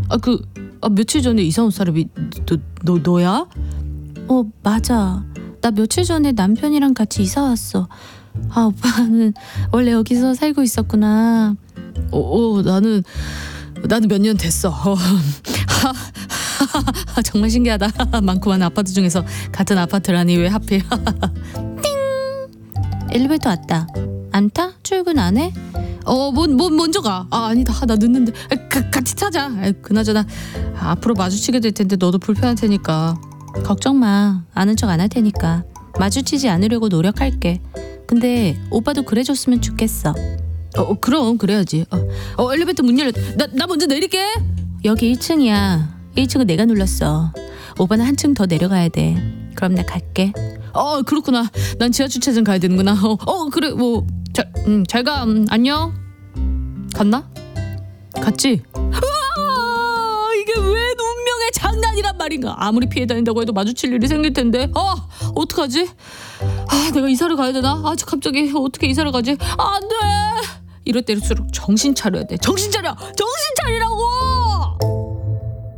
며칠 전에 이사 온 사람이 너야? 맞아. 나 며칠 전에 남편이랑 같이 이사 왔어. 오빠는 원래 여기서 살고 있었구나. 나는 몇 년 됐어. 정말 신기하다. 많고 많은 아파트 중에서 같은 아파트라니 왜 하필. 띵! 엘리베이터 왔다. 안 타? 출근 안 해? 먼저 가. 아니다. 나 늦는데. 같이 타자. 그나저나 앞으로 마주치게 될 텐데 너도 불편할 테니까. 걱정 마. 아는 척 안 할 테니까. 마주치지 않으려고 노력할게. 근데 오빠도 그래줬으면 좋겠어. 그럼 그래야지. 엘리베이터 문 열렸다. 나 먼저 내릴게. 여기 1층이야. 1층은 내가 눌렀어. 오빠는 한층 더 내려가야 돼. 그럼 나 갈게. 그렇구나. 난 지하 주차장 가야 되는구나. 그래. 잘 가. 안녕. 갔나? 갔지? 이게 왜 운명의 장난이란 말인가. 아무리 피해 다닌다고 해도 마주칠 일이 생길 텐데. 어떡하지? 내가 이사를 가야 되나? 갑자기 어떻게 이사를 가지? 안 돼. 이럴 때일수록 정신 차려야 돼. 정신 차리라고.